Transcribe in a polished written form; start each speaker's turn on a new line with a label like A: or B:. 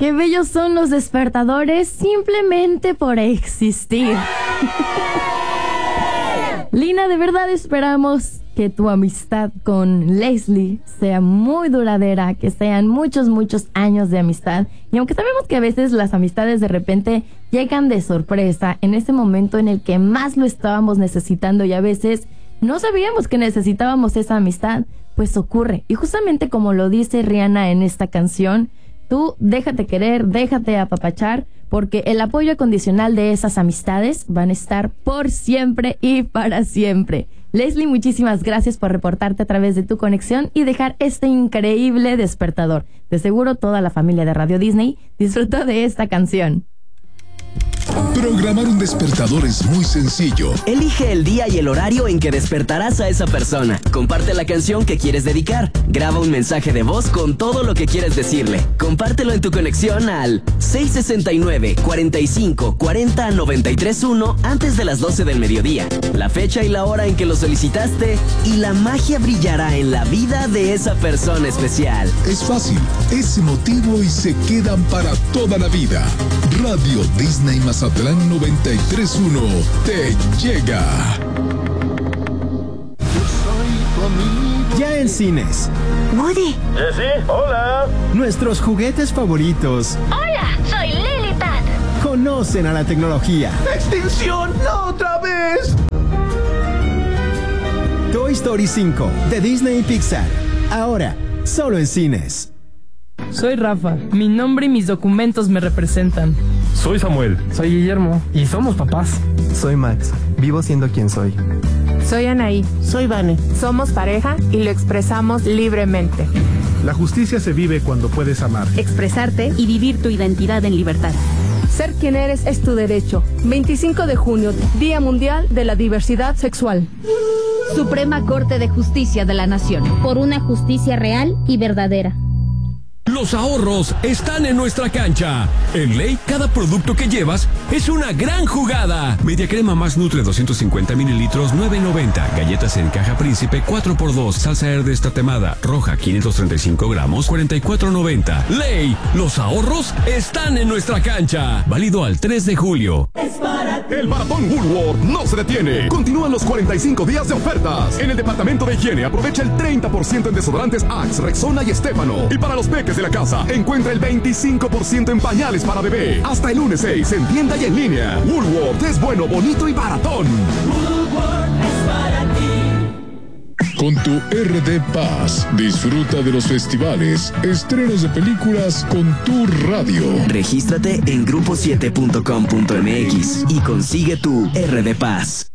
A: Qué bellos son los despertadores simplemente por existir. Lina, de verdad esperamos que tu amistad con Leslie sea muy duradera, que sean muchos años de amistad. Y aunque sabemos que a veces las amistades de repente llegan de sorpresa en ese momento en el que más lo estábamos necesitando y a veces no sabíamos que necesitábamos esa amistad, pues ocurre. Y justamente como lo dice Rihanna en esta canción, tú déjate querer, déjate apapachar, porque el apoyo incondicional de esas amistades van a estar por siempre y para siempre. Leslie, muchísimas gracias por reportarte a través de tu conexión y dejar este increíble despertador. De seguro toda la familia de Radio Disney disfrutó de esta canción.
B: Programar un despertador es muy sencillo.
C: Elige el día y el horario en que despertarás a esa persona. Comparte la canción que quieres dedicar. Graba un mensaje de voz con todo lo que quieres decirle. Compártelo en tu conexión al 669-45-40-931 antes de las 12 del mediodía. La fecha y la hora en que lo solicitaste y la magia brillará en la vida de esa persona especial.
B: Es fácil, es emotivo y se quedan para toda la vida. Radio Disney Mazatlán 93.1 te llega.
D: Ya en cines.
E: Woody.
F: Sí, hola.
D: Nuestros juguetes favoritos.
E: Hola, soy Lilipad.
D: Conocen a la tecnología.
F: ¡Extinción! ¡No otra vez!
D: Toy Story 5 de Disney y Pixar. Ahora, solo en cines.
G: Soy Rafa. Mi nombre y mis documentos me representan.
F: Soy Samuel.
H: Soy Guillermo. Y somos papás.
I: Soy Max. Vivo siendo quien soy.
J: Soy Anaí.
K: Soy Vane.
J: Somos pareja y lo expresamos libremente.
L: La justicia se vive cuando puedes amar,
M: expresarte y vivir tu identidad en libertad.
N: Ser quien eres es tu derecho. 25 de junio, Día Mundial de la Diversidad Sexual.
M: Suprema Corte de Justicia de la Nación.
O: Por una justicia real y verdadera.
P: Los ahorros están en nuestra cancha. En Ley, cada producto que llevas es una gran jugada. Media crema más Nutre 250 mililitros, $9.90. Galletas en caja Príncipe 4x2. Salsa Herdes tatemada roja 535 gramos, $44.90. Ley, los ahorros están en nuestra cancha. Válido al 3 de julio.
Q: El maratón Woolworth no se detiene. Continúan los 45 días de ofertas. En el departamento de higiene aprovecha el 30% en desodorantes Axe, Rexona y Estefano. Y para los peques de la casa, encuentra el 25% en pañales para bebé. Hasta el lunes 6 en tienda y en línea. Woolworth es bueno, bonito y baratón.
R: Woolworth es para ti.
B: Con tu RD Paz, disfruta de los festivales, estrenos de películas con tu radio.
C: Regístrate en grupo7.com.mx y consigue tu RD Paz.